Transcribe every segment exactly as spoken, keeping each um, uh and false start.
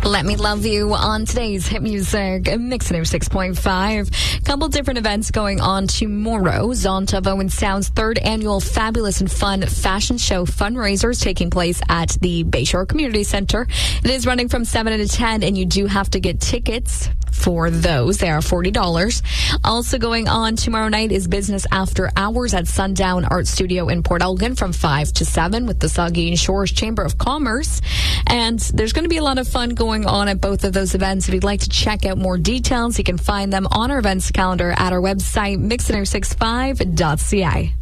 Let Me Love You on today's Hit Music Mix oh six point five. Couple different events going on tomorrow. Zonta of Owen Sound's third annual Fabulous and Fun Fashion Show fundraiser is taking place at the Bayshore Community Center. It is running from seven to ten, and you do have to get tickets for those. They are forty dollars. Also going on tomorrow night is Business After Hours at Sundown Art Studio in Port Elgin from five to seven with the Saugeen Shores Chamber of Commerce. And there's going to be a lot of fun going on at both of those events. If you'd like to check out more details, you can find them on our events calendar at our website, mix oh six five dot c a.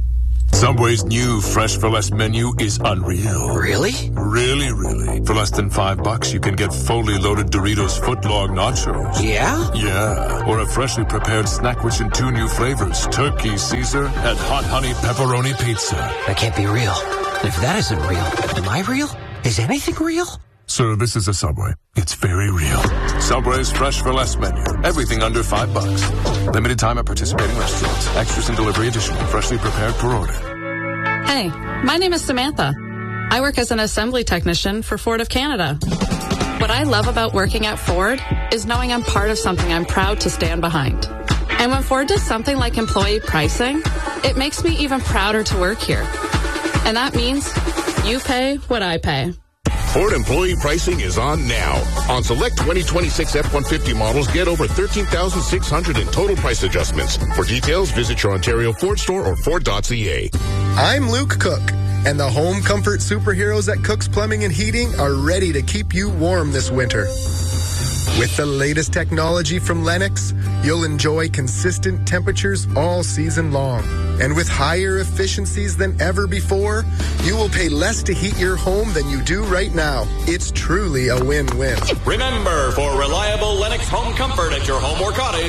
Subway's new Fresh for Less menu is unreal. Really? Really, really. For less than five bucks, you can get fully loaded Doritos footlong nachos. Yeah? Yeah. Or a freshly prepared snack rich in two new flavors, Turkey Caesar and Hot Honey Pepperoni Pizza. That can't be real. If that isn't real, am I real? Is anything real? Sir, this is a Subway. It's very real. Subway's Fresh for Less menu. Everything under five bucks. Limited time at participating restaurants. Extras and delivery additional. Freshly prepared per order. Hey, my name is Samantha. I work as an assembly technician for Ford of Canada. What I love about working at Ford is knowing I'm part of something I'm proud to stand behind. And when Ford does something like employee pricing, it makes me even prouder to work here. And that means you pay what I pay. Ford employee pricing is on now. On select twenty twenty-six F one fifty models, get over thirteen thousand six hundred dollars in total price adjustments. For details, visit your Ontario Ford store or Ford dot c a. I'm Luke Cook, and the home comfort superheroes at Cook's Plumbing and Heating are ready to keep you warm this winter. With the latest technology from Lennox, you'll enjoy consistent temperatures all season long. And with higher efficiencies than ever before, you will pay less to heat your home than you do right now. It's truly a win-win. Remember, for reliable Lennox home comfort at your home or cottage,